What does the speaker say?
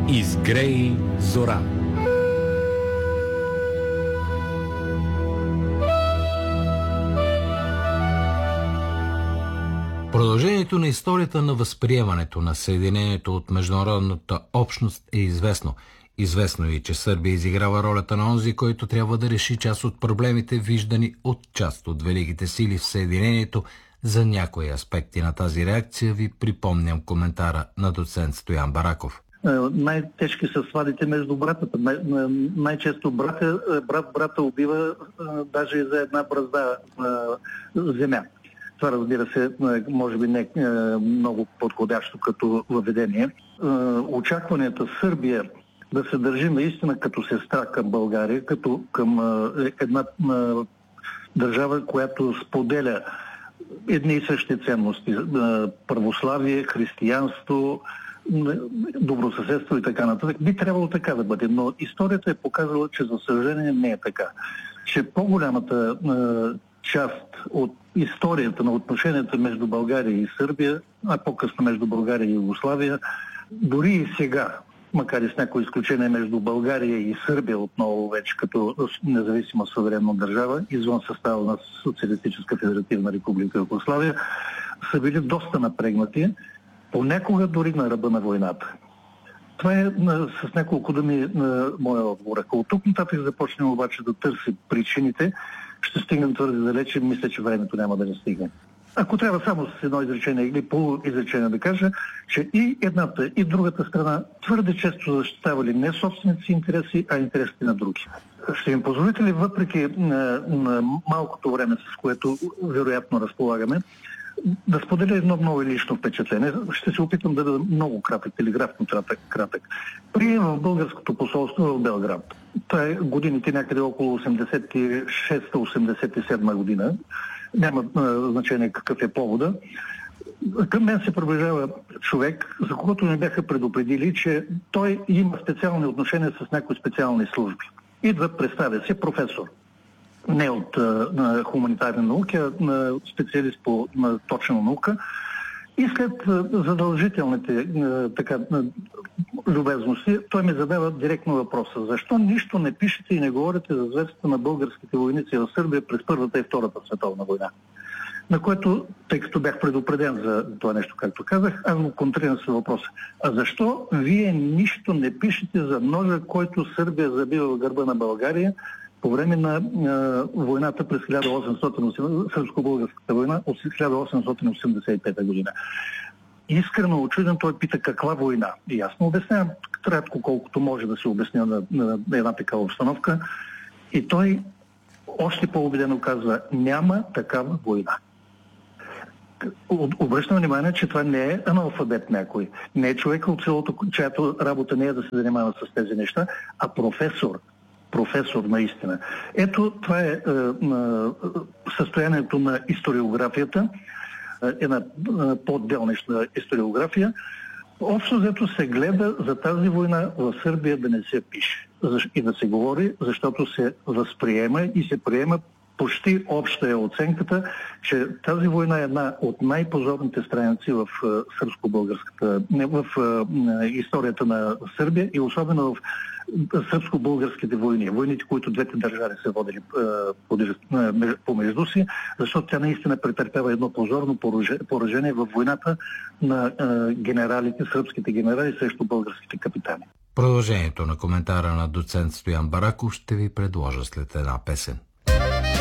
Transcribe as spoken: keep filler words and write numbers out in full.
Изгрей зора. Продължението на историята на възприемането на съединението от международната общност е известно. Известно е, че Сърбия изиграва ролята на онзи, който трябва да реши част от проблемите, виждани от част от великите сили в съединението. За някои аспекти на тази реакция ви припомням коментара на доцент Стоян Бараков. Най-тежки са свадите между братата. Най- най-често брата, брат брата убива даже и за една бразда земя. Това, разбира се, може би не е много подходящо като въведение. Очакванията Сърбия да се държи наистина като сестра към България, като към една държава, която споделя едни и същи ценности. Православие, християнство, добросъседство и така нататък. Би трябвало така да бъде, но историята е показала, че за съжаление не е така. Че по-голямата част от историята на отношенията между България и Сърбия, а по-късно между България и Югославия, дори и сега, макар и с някои изключения между България и Сърбия отново вече като независима суверенна държава, извън състава на Социалистическа федеративна република Югославия, са били доста напрегнати, понякога дори на ръба на войната. Това е с няколко думи на моя отговор. Ако от тук нататък започнем обаче да търсим причините, ще стигнем твърде далече, мисля, че времето няма да не стигне. Ако трябва само с едно изречение или полуизречение да кажа, че и едната, и другата страна твърде често защитавали не собствените си интереси, а интересите на други. Ще им позволите ли, въпреки на, на малкото време, с което вероятно разполагаме, да споделя едно много лично впечатление? Ще се опитам да бъда много кратък, телеграфно кратък. кратък. Прием в българското посолство в Белград. Това е годините някъде около осемдесет и шеста осемдесет и седма година. Няма а, значение какъв е повода. Към мен се приближава човек, за когото ми бяха предупредили, че той има специални отношения с някои специални служби. Идва, представя се, професор. Не от а, хуманитарни науки, а на специалист по на точна наука. И след а, задължителните а, така, а, любезности, той ми задава директно въпроса. Защо нищо не пишете и не говорите за зверствата на българските войници в Сърбия през Първата и Втората световна война? На което, тъй като бях предупреден за това нещо, както казах, аз му контрирам с въпроса. А защо вие нищо не пишете за ножа, който Сърбия забива в гърба на България по време на а, войната през хиляда осемстотин и осемдесета, сръбско-българската война от хиляда осемстотин осемдесет и пета година? Искрено очуден той пита каква война. И аз му обяснявам кратко колкото може да се обясня на, на, на една такава обстановка. И той още по-убедено казва: няма такава война. Обръщам внимание, че това не е аналфабет някой. Не е човек от селото, чиято работа не е да се занимава с тези неща, а професор. Професор наистина. Ето, това е, е, е състоянието на историографията, една по-отделнична историография. Общо взето се гледа за тази война в Сърбия да не се пише и да се говори, защото се възприема и се приема почти обща е оценката, че тази война е една от най-позорните страници в сръбско-българската, в историята на Сърбия и особено в сръбско-българските войни. Войните, които двете държави са водили помежду си, защото тя наистина претърпява едно позорно поражение в войната на генералите, сръбските генерали срещу българските капитани. Продължението на коментара на доцент Стоян Бараков ще ви предложа след една песен.